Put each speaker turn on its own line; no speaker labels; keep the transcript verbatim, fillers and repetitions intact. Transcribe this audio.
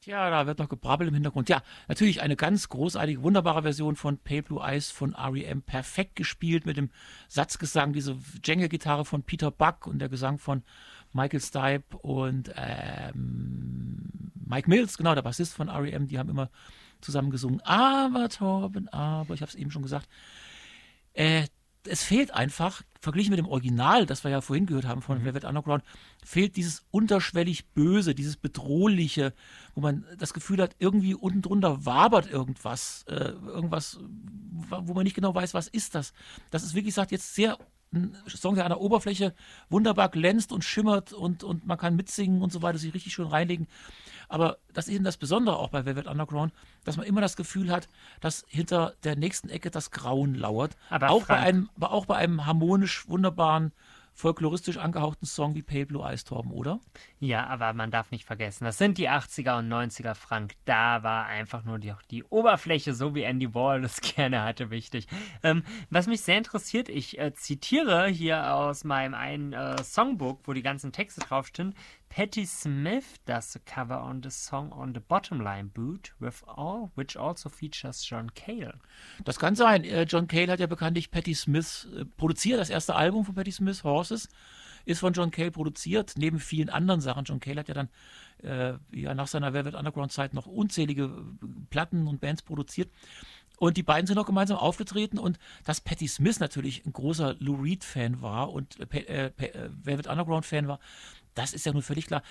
Tja, da wird noch gebrabbelt im Hintergrund. Ja, natürlich eine ganz großartige, wunderbare Version von Pale Blue Eyes von R E M. Perfekt gespielt mit dem Satzgesang, diese Django-Gitarre von Peter Buck und der Gesang von Michael Stipe und ähm, Mike Mills, genau, der Bassist von R E M. Die haben immer zusammen gesungen. Aber, Torben, aber, ich habe es eben schon gesagt, äh, es fehlt einfach, verglichen mit dem Original, das wir ja vorhin gehört haben von
Mhm.
Velvet Underground, fehlt dieses unterschwellig Böse, dieses Bedrohliche, wo man das Gefühl hat, irgendwie unten drunter wabert irgendwas, äh, irgendwas, wo man nicht genau weiß, was ist das. Das ist, wie gesagt, jetzt sehr ein Song, der an der Oberfläche wunderbar glänzt und schimmert und, und man kann mitsingen und so weiter, sich richtig schön reinlegen. Aber das ist eben das Besondere auch bei Velvet Underground, dass man immer das Gefühl hat, dass hinter der nächsten Ecke das Grauen lauert.
Aber
Auch bei
Frank,
einem, aber auch bei einem harmonisch wunderbaren, folkloristisch angehauchten Song wie Pale Blue Eyes, Torben, oder?
ja, aber man darf nicht vergessen, das sind die achtziger und neunziger, Frank. Da war einfach nur die, die Oberfläche, so wie Andy Warhol das gerne hatte, wichtig. Ähm, was mich sehr interessiert, ich äh, zitiere hier aus meinem einen äh, Songbook, wo die ganzen Texte draufstehen. Patti Smith does the cover on the song on the Bottom Line Boot, with all, which also features John Cale.
Das kann sein. Äh, John Cale hat ja bekanntlich Patti Smith äh, produziert. Das erste Album von Patti Smith, Horses, ist von John Cale produziert, neben vielen anderen Sachen. John Cale hat ja dann äh, ja, nach seiner Velvet Underground-Zeit noch unzählige äh, Platten und Bands produziert. Und die beiden sind auch gemeinsam aufgetreten und dass Patti Smith natürlich ein großer Lou Reed-Fan war und äh, äh, äh, Velvet Underground-Fan war, das ist ja nun völlig klar.